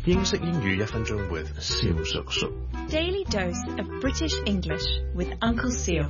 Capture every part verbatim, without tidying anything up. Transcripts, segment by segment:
英式英語一分鐘 with 蕭叔叔。 Daily dose of British English with Uncle Seal。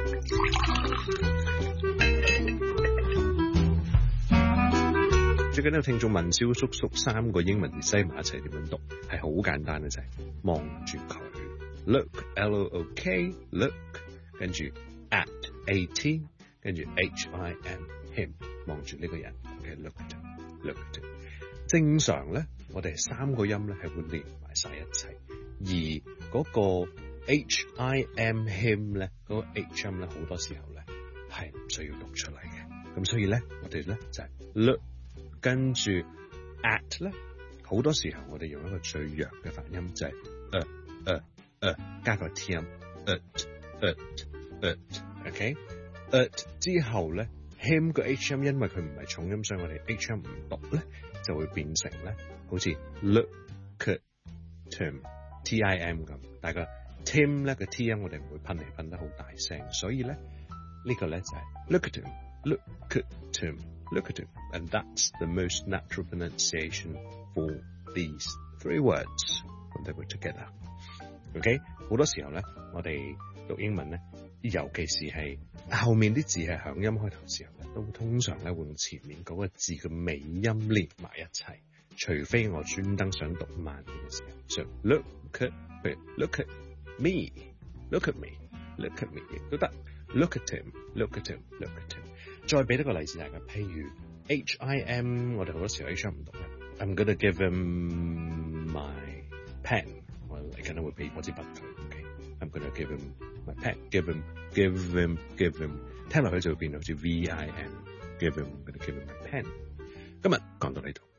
最近有聽眾問蕭叔叔三個英文字擠埋一齊點樣讀，係好簡單嘅，就係望住佢 look L O O K look， 跟住 at A T， 跟住 H I M him， 望住呢個人嘅 looked looked。正常咧，我哋三個音咧係會連埋晒一齊，而嗰個 H I M him 咧，嗰個 H 音咧好多時候咧係唔需要讀出嚟嘅，咁所以咧我哋咧就係 look。跟住 at 咧，好多時候我哋用一個最弱嘅發音，就係誒誒誒加個 t 音 ，at at at，OK， at 之後咧 him 個 h 音，因為佢唔係重音，所以我哋 h 音唔讀咧，就會變成咧好似 look at tim t i m 咁，但係個 tim 咧個 t 音我哋唔會噴嚟噴得好大聲，所以咧呢個咧就係 look at him look at him。Look at him, and that's the most natural pronunciation for these three words when they were together. OK， 好多時候咧，我哋讀英文咧，尤其是係後面啲字係響音開頭嘅時候咧，都通常咧會用前面嗰個字嘅尾音連埋一齊，除非我專登想讀慢啲嘅時候。So look at me, look at me, look at me, look at me 亦都得。Look at him, look at him, look at him。再俾多個例子大家，譬如 H I M， 我哋好多時候 H 音唔讀嘅。I'm gonna give him my pen， 我嚟緊會俾我支筆佢。OK， I'm gonna give him my pen， give him, give him, give him， 聽落去就會變到好似 V I M， give him， I'm gonna give him my pen。今日講到呢度。